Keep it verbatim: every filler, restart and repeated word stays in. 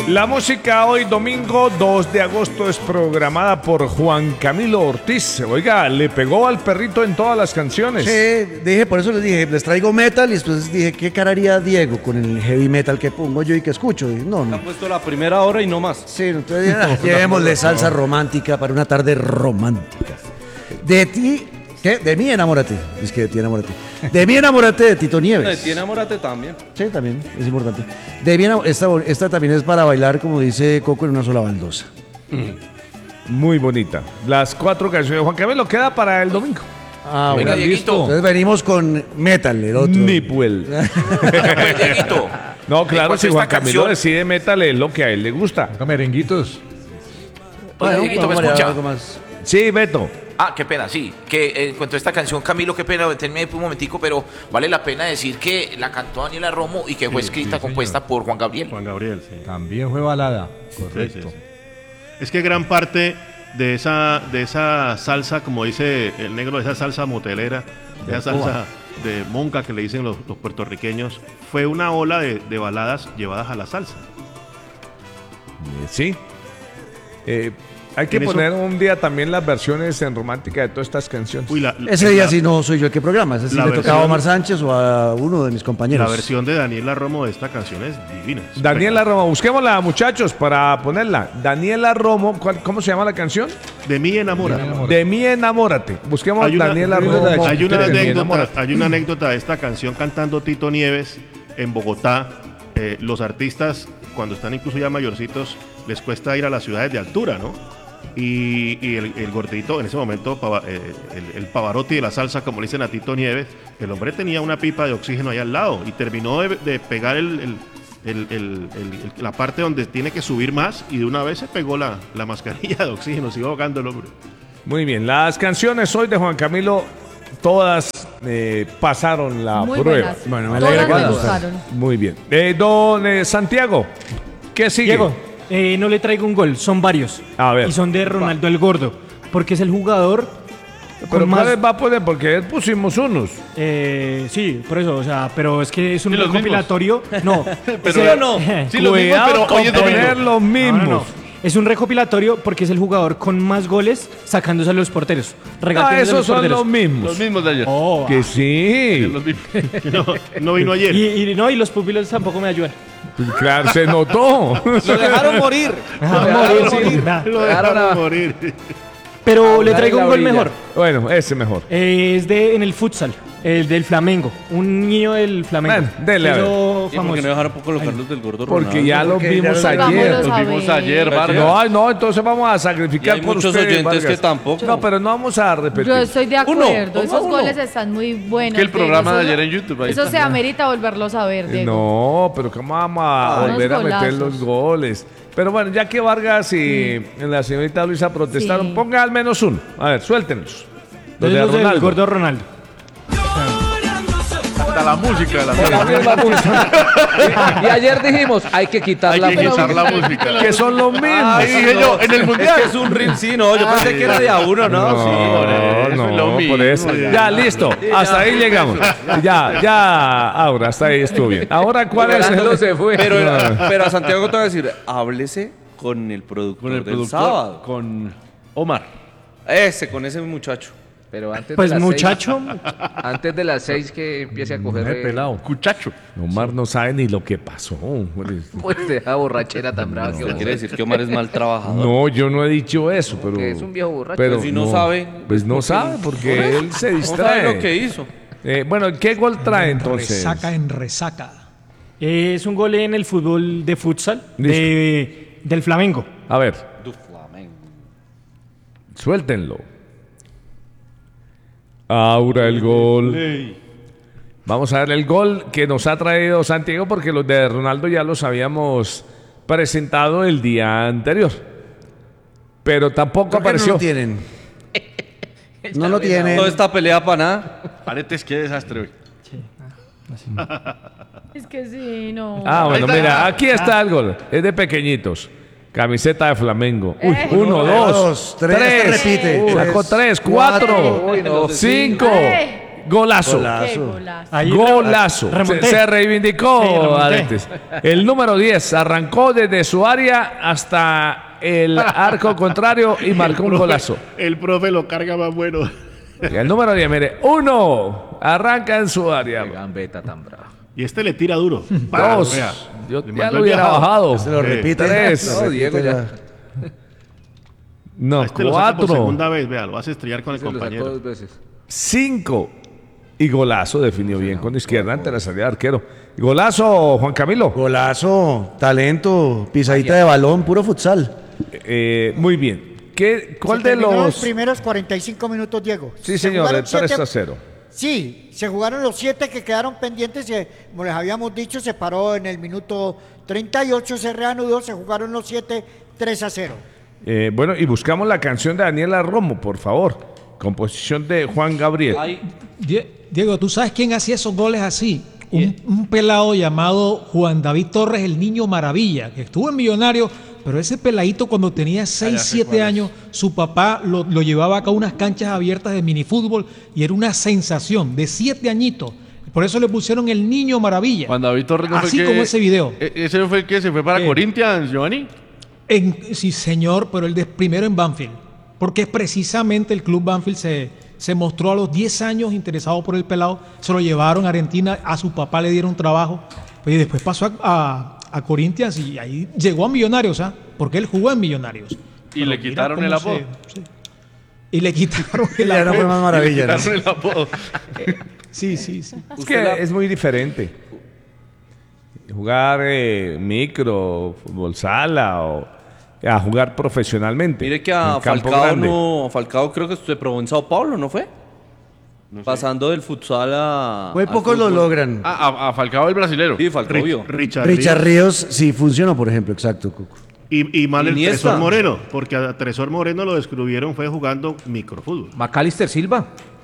La música hoy domingo dos de agosto es programada por Juan Camilo Ortiz. Oiga, le pegó al perrito en todas las canciones. Sí, dije, por eso les dije, les traigo metal y después dije, ¿qué cara haría Diego con el heavy metal que pongo yo y que escucho? Y no, no. Han puesto la primera hora y no más. Sí, entonces ya, llevémosle salsa romántica para una tarde romántica. De ti, ¿qué? De mí enamórate. Es que de ti enamórate. De mí enamórate de Tito Nieves. De ti enamórate también. Sí, también, es importante. De mí enamórate, esta, esta también es para bailar, como dice Coco, en una sola baldosa. Muy bonita. Las cuatro canciones de Juan Camilo queda para el domingo. Ah, Venga, bueno, Dieguito. Entonces venimos con metal, el otro. Nipuel. Pues, Dieguito. No, claro, cuanto si a Juan esta Camilo canción- decide metal es lo que a él le gusta. Merenguitos. Oye, Dieguito, ¿me vamos a escucha? algo más. Sí, Beto. Ah, qué pena, sí. Que eh, en cuanto a esta canción, Camilo, qué pena, deténme un momentico, pero vale la pena decir que la cantó Daniela Romo y que fue Sí, escrita, sí, compuesta señor. por Juan Gabriel. Juan Gabriel, sí. También fue balada. Correcto. Sí, sí, sí. Es que gran parte de esa, de esa salsa, como dice el negro, de esa salsa motelera, de esa salsa de monca que le dicen los, los puertorriqueños, fue una ola de, de baladas llevadas a la salsa. Eh, Sí. Eh, hay que En eso- poner un día también las versiones en romántica de todas estas canciones. Uy, la, Ese día la- sí no soy yo el que programa, ese sí la le tocaba a versión- Omar Sánchez o a uno de mis compañeros. La versión de Daniela Romo de esta canción es divina. es Daniela Romo, busquémosla, muchachos, para ponerla. Daniela Romo, ¿cuál- ¿cómo se llama la canción? espectacular. De mí enamora. De mí enamórate. Busquemos Hay una, Daniela Romo. hay una de mí anécdota, enamórate. hay una anécdota de esta canción cantando Tito Nieves en Bogotá. Eh, los artistas, cuando están incluso ya mayorcitos, les cuesta ir a las ciudades de altura, ¿no? Y, y el, el gordito, en ese momento, Pava- eh, el, el Pavarotti de la salsa, como le dicen a Tito Nieves, el hombre tenía una pipa de oxígeno ahí al lado y terminó de, de pegar el, el- el- el- el- el- la parte donde tiene que subir más y de una vez se pegó la, la mascarilla de oxígeno, sigo ahogando el hombre. Muy bien, las canciones hoy de Juan Camilo, todas eh, pasaron la Muy prueba. buenas. Bueno, me Todas alegra que me les gustaron. Muy bien. Eh, don eh, Santiago, ¿qué sigue? Diego, eh, no le traigo un gol, son varios. A ver. Y son de Ronaldo el Gordo, porque es el jugador Pero con más... ¿cuáles va a poner? Porque pusimos unos. Eh, sí, por eso, o sea, pero es que es un Sí, los recopilatorio. No, Pero ese- no. Sí, Sí, los mismos, Cuidado pero con hoy es domingo. poner los mismos. no, no, no. Es un recopilatorio porque es el jugador con más goles sacándose a los porteros. Ah, regateándose a esos los son porteros. los mismos. Los mismos de ayer. Oh, Que sí. Los mismos. No, no vino ayer. y, y no, y los pupilos tampoco me ayudan. Claro, se notó. Lo dejaron morir. Ah, dejaron sí, morir. nada. Lo Dejaron dejaron a- morir. Pero le traigo un gol mejor. Bueno, ese mejor. Eh, es de en el futsal, el del Flamengo. Un niño del Flamengo. Bueno, dele, a ver. Hizo ¿Y por famoso. qué no dejaron poco los Carlos del Gordo Porque Ronaldo? ya los porque vimos ya los- ayer. Vámonos Los a vimos ver. ayer, Vargas. No, no, entonces vamos a sacrificar Y hay por muchos ustedes, oyentes Vargas. que tampoco. No, pero no vamos a repetir. Yo estoy de Uno, acuerdo. ponga Esos uno. goles están muy buenos. Que el programa de Diego, ayer eso- en YouTube. Ahí Eso está. se amerita volverlos a ver, Diego. No, pero ¿cómo vamos a Unos volver a meter golazos. los goles? Pero bueno, ya que Vargas y la señorita Luisa protestaron, Sí. ponga al menos uno. A ver, suéltenos. Los Entonces, de los del Ronaldo. Gordo Ronaldo. Hasta la música de la La misma música. Y ayer dijimos, hay que quitar Hay la que música. quitar la música. Que son los mismos. Ah, dije yo, en el mundial. Es que es un ring, sí, no. Yo pensé que era de a uno, ¿no? No, sí, por eso, no, es lo mismo. por eso. Ya, listo. Hasta ahí llegamos. Ya, ya, ahora, hasta ahí estuvo bien. Ahora, ¿cuál es Fernando el...? se fue. Pero, pero a Santiago te voy a decir, háblese con el productor Con el del productor, sábado. con Omar. Ese, con ese muchacho. Pero antes Pues de las muchacho, seis, antes de las seis que empiece a coger Me he eh, pelado. Cuchacho. Omar no sabe ni lo que pasó. pues de esa borrachera tan brava que Eso uno- quiere decir que Omar es mal trabajador. No, yo no he dicho eso, pero... Que es un viejo borracho. Pero Pues si no sabe, Pues no porque- sabe, porque él se No distrae. sabe lo que hizo. Eh, bueno, ¿qué gol trae entonces? Resaca en resaca. eh, es un gol en el fútbol de futsal de, del Flamengo. A ver, Du Flamengo. suéltenlo. Ahora el gol. Vamos a ver el gol que nos ha traído Santiago, porque los de Ronaldo ya los habíamos presentado el día anterior. Pero tampoco ¿Por qué no apareció. lo tienen? No lo tienen. Toda esta pelea para nada. Paretes, qué desastre hoy. Es que sí, no. Ah, bueno, mira, aquí está el gol. Es de pequeñitos. Camiseta de Flamengo. Uy, uno, dos, dos, tres, tres. repite. Uy, sacó Tres, tres, cuatro, Uy, no. cinco. ¡Eh! Golazo. Qué Golazo. golazo. Ahí Golazo. Se, remonté. se reivindicó Sí, remonté. Aretes. El número diez arrancó desde su área hasta el arco contrario y marcó un profe- golazo. El profe lo carga más bueno. Y el número diez, mire, uno arranca en su área. Gambeta tan brava. Y este le tira duro. Pa, Dos. vea. Yo Le ya mandó lo el hubiera viajado. bajado. Se lo Sí. repite. Tres. Se lo No, Diego, repite ya. la- No, A este lo saca por cuatro. segunda vez, vea, lo vas a estrellar con el Se lo sacó compañero. dos veces. Cinco. Y golazo definió bien con izquierda ante la salida de arquero. Golazo, Juan Camilo. Golazo, talento, pisadita de balón, puro futsal. Eh, muy bien. ¿Qué, ¿Cuál Se de terminó los...? los primeros cuarenta y cinco minutos, Diego. Sí, Se señor, jugaron el tres siete- a cero. Sí, se jugaron los siete que quedaron pendientes. y, como les habíamos dicho, se paró en el minuto treinta y ocho, se reanudó, se jugaron los siete, tres a cero. Eh, bueno, y buscamos la canción de Daniela Romo, por favor. Composición de Juan Gabriel. Die- Diego, ¿tú sabes quién hacía esos goles así? Un, un pelado llamado Juan David Torres, el Niño Maravilla, que estuvo en Millonario, pero ese peladito cuando tenía seis, siete años, su papá lo, lo llevaba acá a unas canchas abiertas de minifútbol y era una sensación, de siete añitos. Por eso le pusieron el Niño Maravilla. Cuando David Torres no fue Así que- como ese video. E- ¿Ese fue el que se fue para ¿Qué? Corinthians, Giovanni? En- sí, señor, pero el de primero en Banfield. Porque precisamente el club Banfield se, se mostró a los diez años interesado por el pelado. Se lo llevaron a Argentina, a su papá le dieron trabajo. Y después pasó a, a, a Corinthians y ahí llegó a Millonarios, ¿ah? Porque él jugó en Millonarios. Y Pero le mira quitaron cómo el apodo. se- sí. Y le quitaron el Ya no fue apodo. más maravilla, ¿no? Quitaron el apodo. Sí, sí, sí. Es que es muy diferente. Jugar eh, micro, fútbol sala o a jugar profesionalmente. Mire que en a campo Falcao grande. no, Falcao creo que se probó en Sao Paulo, ¿no fue? Pasando del futsal a... Muy al pocos lo fútbol. logran. Ah, a, a Falcao el brasilero. Sí, Falcao vio. Richard, Richard Ríos. Ríos sí funcionó, por ejemplo, exacto, Cuco. Y, y mal el Iniesta. Tresor Moreno, porque a Tresor Moreno lo descubrieron fue jugando microfútbol. Macalister Silva.